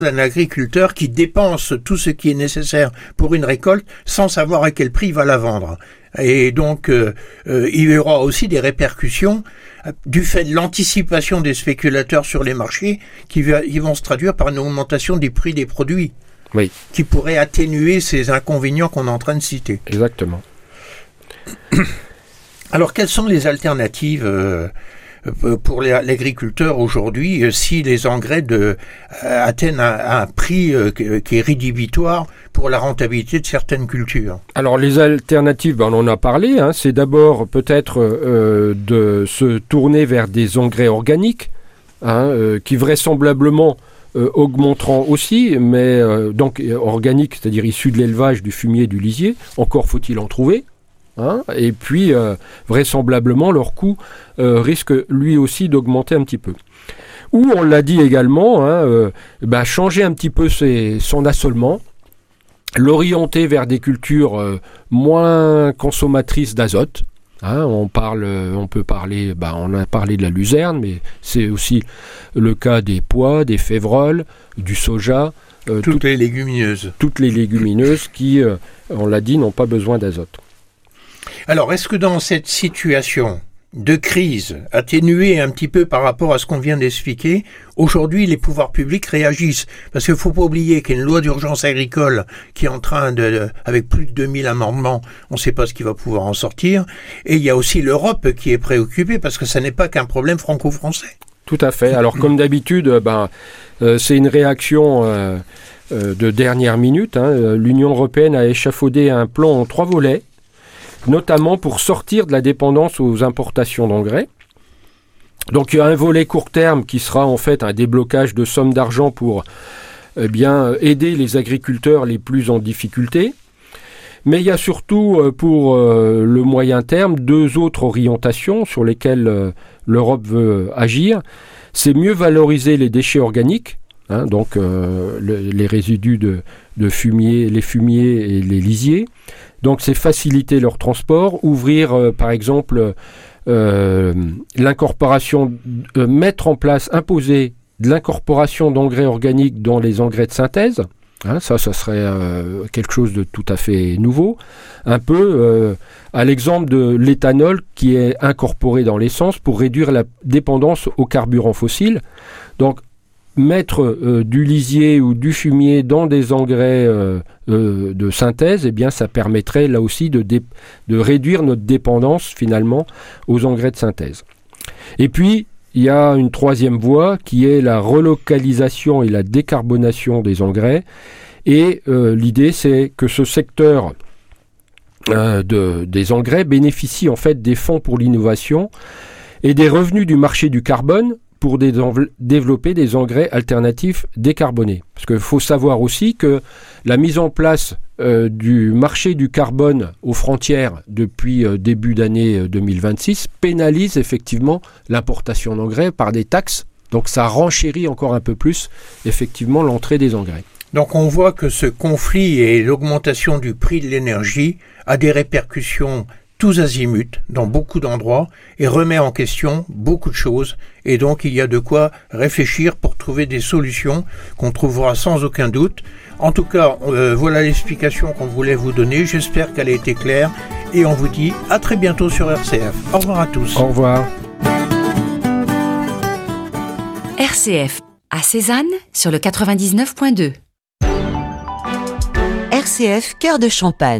un agriculteur qui dépense tout ce qui est nécessaire pour une récolte sans savoir à quel prix il va la vendre. Et donc, il y aura aussi des répercussions du fait de l'anticipation des spéculateurs sur les marchés ils vont se traduire par une augmentation des prix des produits. Oui. Qui pourrait atténuer ces inconvénients qu'on est en train de citer. Exactement. Alors, quelles sont les alternatives pour l'agriculteur aujourd'hui si les engrais atteignent un prix qui est rédhibitoire pour la rentabilité de certaines cultures? Alors, les alternatives, on en a parlé. C'est d'abord peut-être de se tourner vers des engrais organiques qui vraisemblablement augmenteront aussi, mais donc organiques, c'est-à-dire issus de l'élevage, du fumier, du lisier. Encore faut-il en trouver. Et puis, vraisemblablement, leur coût risque lui aussi d'augmenter un petit peu. Ou, on l'a dit également, changer un petit peu son assolement, l'orienter vers des cultures moins consommatrices d'azote. On a parlé de la luzerne, mais c'est aussi le cas des pois, des févroles, du soja. Toutes les légumineuses. Toutes les légumineuses qui, on l'a dit, n'ont pas besoin d'azote. Alors, est-ce que dans cette situation de crise, atténuée un petit peu par rapport à ce qu'on vient d'expliquer, aujourd'hui les pouvoirs publics réagissent? Parce qu'il ne faut pas oublier qu'il y a une loi d'urgence agricole qui est en train avec plus de 2000 amendements, on ne sait pas ce qui va pouvoir en sortir, et il y a aussi l'Europe qui est préoccupée parce que ça n'est pas qu'un problème franco-français. Tout à fait. Alors comme d'habitude, c'est une réaction de dernière minute. L'Union européenne a échafaudé un plan en 3 volets, notamment pour sortir de la dépendance aux importations d'engrais. Donc il y a un volet court terme qui sera en fait un déblocage de sommes d'argent pour aider les agriculteurs les plus en difficulté. Mais il y a surtout pour le moyen terme 2 autres orientations sur lesquelles l'Europe veut agir. C'est mieux valoriser les déchets organiques, donc les résidus de fumier, les fumiers et les lisiers. Donc c'est faciliter leur transport, ouvrir par exemple l'incorporation, imposer de l'incorporation d'engrais organiques dans les engrais de synthèse. Ça serait quelque chose de tout à fait nouveau. Un peu à l'exemple de l'éthanol qui est incorporé dans l'essence pour réduire la dépendance aux carburants fossiles. Donc mettre du lisier ou du fumier dans des engrais de synthèse, ça permettrait là aussi de réduire notre dépendance finalement aux engrais de synthèse. Et puis, il y a une 3e voie qui est la relocalisation et la décarbonation des engrais. Et l'idée, c'est que ce secteur des engrais bénéficie en fait des fonds pour l'innovation et des revenus du marché du carbone pour développer des engrais alternatifs décarbonés. Parce qu'il faut savoir aussi que la mise en place du marché du carbone aux frontières depuis début d'année 2026 pénalise effectivement l'importation d'engrais par des taxes. Donc ça renchérit encore un peu plus effectivement l'entrée des engrais. Donc on voit que ce conflit et l'augmentation du prix de l'énergie a des répercussions tous azimuts dans beaucoup d'endroits et remet en question beaucoup de choses. Et donc il y a de quoi réfléchir pour trouver des solutions qu'on trouvera sans aucun doute. En tout cas, voilà l'explication qu'on voulait vous donner. J'espère qu'elle a été claire et on vous dit à très bientôt sur RCF. Au revoir à tous. Au revoir. RCF à Cézanne sur le 99.2. RCF Cœur de Champagne.